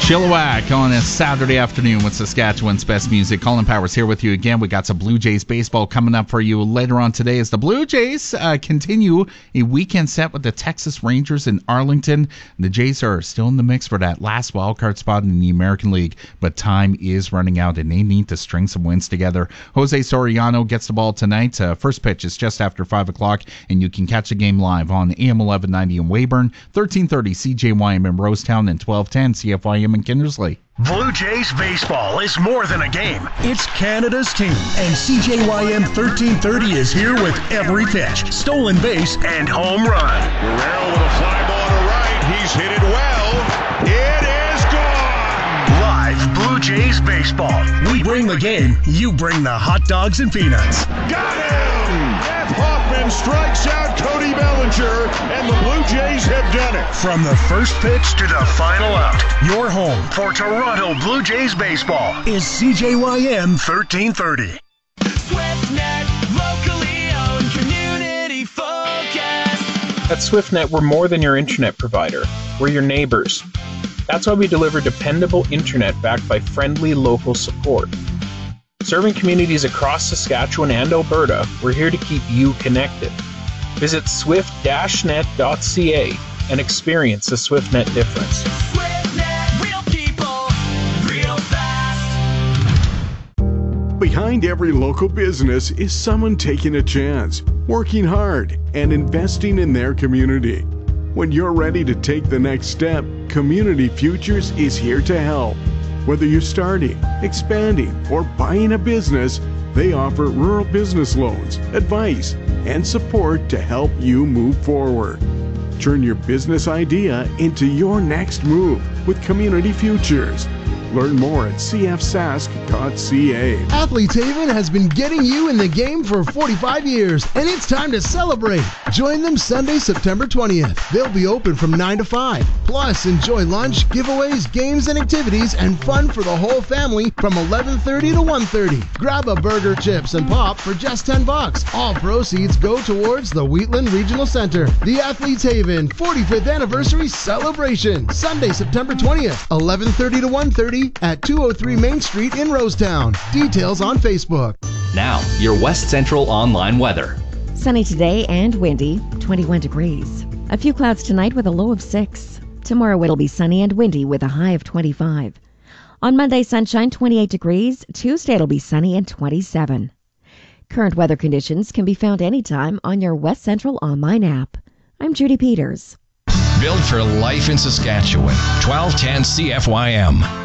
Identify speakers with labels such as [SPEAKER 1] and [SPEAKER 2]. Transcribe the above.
[SPEAKER 1] Chilliwack on a Saturday afternoon with Saskatchewan's best music. Colin Powers here with you again. We got some Blue Jays baseball coming up for you later on today as the Blue Jays continue a weekend set with the Texas Rangers in Arlington. The Jays are still in the mix for that last wildcard spot in the American League, but time is running out and they need to string some wins together. Jose Soriano gets the ball tonight. First pitch is just after 5 o'clock, and you can catch the game live on AM 1190 in Weyburn, 1330 CJYM in Rosetown, and 1210 CFYM in Kindersley.
[SPEAKER 2] Blue Jays baseball is more than a game. It's Canada's team. And CJYM 1330 is here with every pitch, stolen base, and home run.
[SPEAKER 3] Guerrero with a fly ball to right. He's hit it well. It is gone.
[SPEAKER 2] Live Blue Jays baseball. We bring the game. You bring the hot dogs and peanuts.
[SPEAKER 3] Got him! Jeff Hoffman strikes out Cody Bellinger, and the Blue Jays have done it.
[SPEAKER 2] From the first pitch to the final out, your home for Toronto Blue Jays baseball is CJYM 1330.
[SPEAKER 4] SwiftNet, locally owned, community focused.
[SPEAKER 5] At SwiftNet, we're more than your internet provider. We're your neighbors. That's why we deliver dependable internet backed by friendly local support. Serving communities across Saskatchewan and Alberta, we're here to keep you connected. Visit swift-net.ca and experience the SwiftNet difference.
[SPEAKER 4] SwiftNet, real people, real fast.
[SPEAKER 6] Behind every local business is someone taking a chance, working hard, and investing in their community. When you're ready to take the next step, Community Futures is here to help. Whether you're starting, expanding, or buying a business, they offer rural business loans, advice, and support to help you move forward. Turn your business idea into your next move with Community Futures. Learn more at cfsask.ca.
[SPEAKER 7] Athletes Haven has been getting you in the game for 45 years, and it's time to celebrate. Join them Sunday, September 20th. They'll be open from 9 to 5. Plus, enjoy lunch, giveaways, games, and activities, and fun for the whole family from 11:30 to 1:30. Grab a burger, chips, and pop for just $10. All proceeds go towards the Wheatland Regional Center. The Athletes Haven 45th Anniversary Celebration. Sunday, September 20th, 11:30 to 1:30 at 203 Main Street in Rosetown. Details on Facebook.
[SPEAKER 8] Now, your West Central online weather.
[SPEAKER 9] Sunny today and windy, 21 degrees. A few clouds tonight with a low of 6. Tomorrow it'll be sunny and windy with a high of 25. On Monday, sunshine, 28 degrees. Tuesday it'll be sunny and 27. Current weather conditions can be found anytime on your West Central online app. I'm Judy Peters.
[SPEAKER 10] Built for life in Saskatchewan. 1210 CFYM.